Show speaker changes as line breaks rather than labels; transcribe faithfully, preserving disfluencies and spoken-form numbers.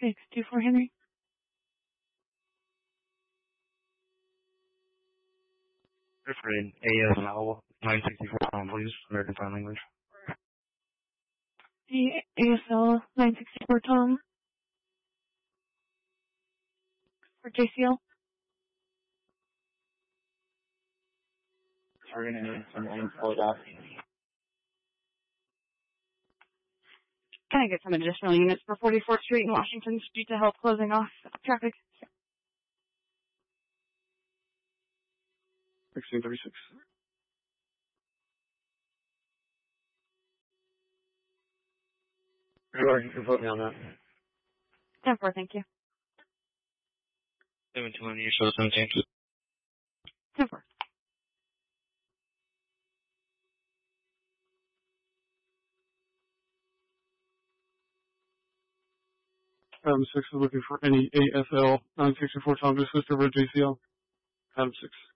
six two four Henry.
For an A S L nine sixty-four Tom, please. American Sign Language.
The A S L nine sixty-four Tom. For J C L.
We're going to need some lanes pulled up.
Can I get some additional units for forty-fourth Street in Washington Street to help closing off traffic?
sixteen thirty-six.
Sure, you can put me on that.
ten four, thank you.
seven two one, you show seventeen.
ten four.
Adam six is looking for any A S L nine sixty-four Tom to assist over at J C L. Adam six.